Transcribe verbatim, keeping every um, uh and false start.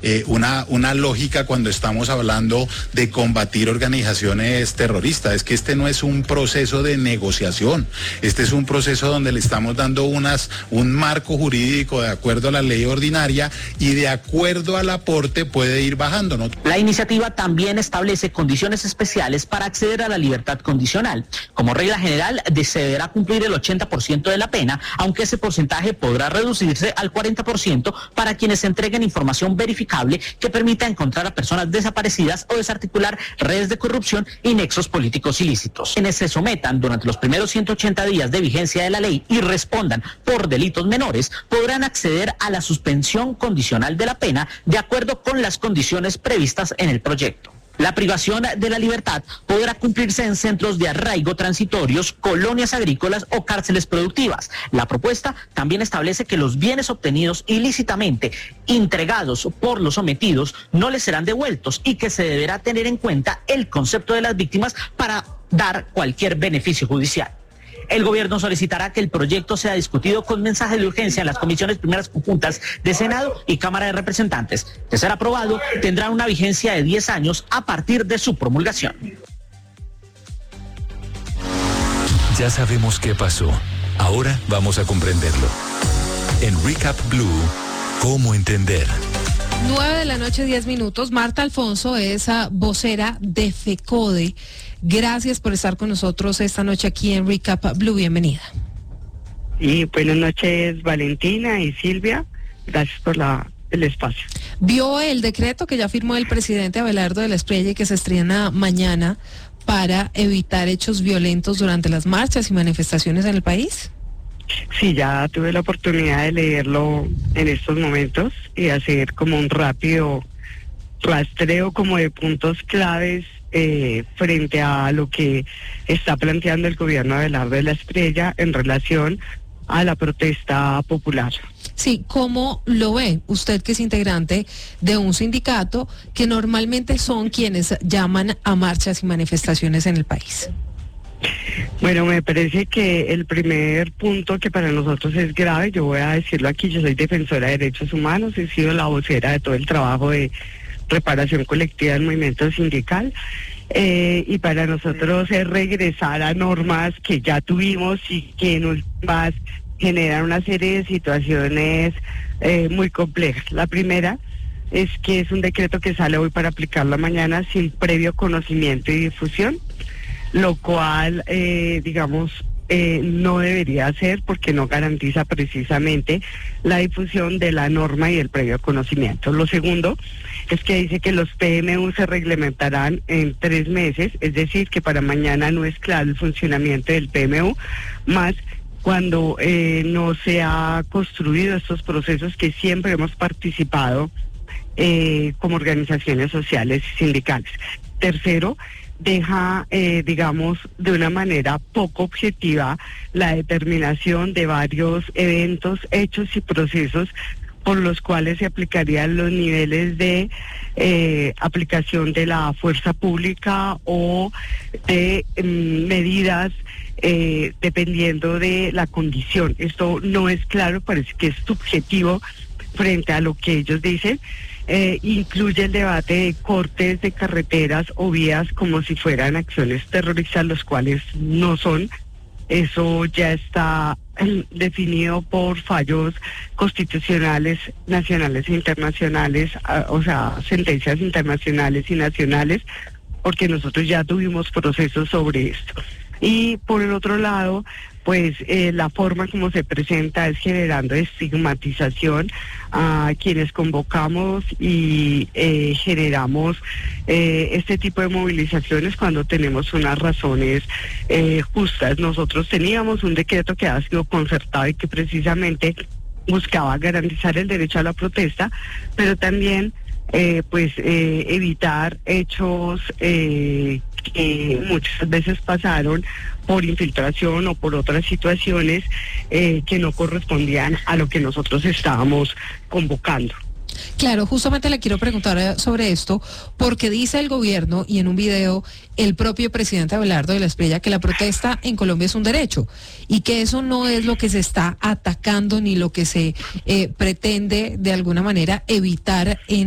eh, una, una lógica cuando estamos hablando de combatir organizaciones terroristas. Es que este no es un proceso de negociación, este es un proceso donde le estamos dando unas, un marco jurídico de acuerdo a la ley ordinaria y de acuerdo al aporte puede ir bajando, ¿no? La iniciativa también establece condiciones especiales para acceder a la libertad condicional. Como regla general, se deberá cumplir el ochenta por ciento de la pena, aunque ese porcentaje podrá reducirse al cuarenta por ciento para quienes entreguen información verificable que permita encontrar a personas desaparecidas o desarticular redes de corrupción y nexos políticos ilícitos. Quienes se sometan durante los primeros ciento ochenta días de vigencia de la ley y respondan por delitos menores podrán acceder a la suspensión condicional de la pena de acuerdo con las condiciones previstas en el proyecto. La privación de la libertad podrá cumplirse en centros de arraigo transitorios, colonias agrícolas o cárceles productivas. La propuesta también establece que los bienes obtenidos ilícitamente entregados por los sometidos no les serán devueltos y que se deberá tener en cuenta el concepto de las víctimas para dar cualquier beneficio judicial. El gobierno solicitará que el proyecto sea discutido con mensaje de urgencia en las comisiones primeras conjuntas de Senado y Cámara de Representantes. De ser aprobado, tendrá una vigencia de diez años a partir de su promulgación. Ya sabemos qué pasó. Ahora vamos a comprenderlo. En Recap Blue, ¿cómo entender? nueve de la noche, diez minutos. Marta Alfonso es uh, vocera de FECODE. Gracias por estar con nosotros esta noche aquí en Recap Blue. Bienvenida. Y buenas noches, Valentina y Silvia. Gracias por la, el espacio. ¿Vio el decreto que ya firmó el presidente Abelardo de la Espriella y que se estrena mañana para evitar hechos violentos durante las marchas y manifestaciones en el país? Sí, ya tuve la oportunidad de leerlo en estos momentos y hacer como un rápido rastreo como de puntos claves eh, frente a lo que está planteando el gobierno de Abelardo de la Espriella en relación a la protesta popular. Sí, ¿cómo lo ve usted, que es integrante de un sindicato que normalmente son quienes llaman a marchas y manifestaciones en el país? Bueno, me parece que el primer punto que para nosotros es grave, yo voy a decirlo aquí, yo soy defensora de derechos humanos, he sido la vocera de todo el trabajo de reparación colectiva del movimiento sindical, eh, y para nosotros es regresar a normas que ya tuvimos y que en últimas generan una serie de situaciones eh, muy complejas. La primera es que es un decreto que sale hoy para aplicarlo mañana sin previo conocimiento y difusión, lo cual, eh, digamos, eh, no debería ser porque no garantiza precisamente la difusión de la norma y el previo conocimiento. Lo segundo es que dice que los P M U se reglamentarán en tres meses, es decir, que para mañana no es claro el funcionamiento del P M U, más cuando eh, no se ha construido estos procesos que siempre hemos participado eh, como organizaciones sociales y sindicales. Tercero, deja, eh, digamos, de una manera poco objetiva la determinación de varios eventos, hechos y procesos por los cuales se aplicarían los niveles de eh, aplicación de la fuerza pública o de eh, medidas eh, dependiendo de la condición. Esto no es claro, parece que es subjetivo frente a lo que ellos dicen. Eh, incluye el debate de cortes de carreteras o vías como si fueran acciones terroristas, los cuales no son. Eso ya está eh, definido por fallos constitucionales, nacionales e internacionales, uh, o sea, sentencias internacionales y nacionales, porque nosotros ya tuvimos procesos sobre esto. Y por el otro lado, pues eh, la forma como se presenta es generando estigmatización a quienes convocamos y eh, generamos eh, este tipo de movilizaciones cuando tenemos unas razones eh, justas. Nosotros teníamos un decreto que ha sido concertado y que precisamente buscaba garantizar el derecho a la protesta, pero también eh, pues eh, evitar hechos eh, que muchas veces pasaron por infiltración o por otras situaciones eh, que no correspondían a lo que nosotros estábamos convocando. Claro, justamente le quiero preguntar sobre esto, porque dice el gobierno y en un video el propio presidente Abelardo de la Espriella que la protesta en Colombia es un derecho y que eso no es lo que se está atacando ni lo que se eh, pretende de alguna manera evitar en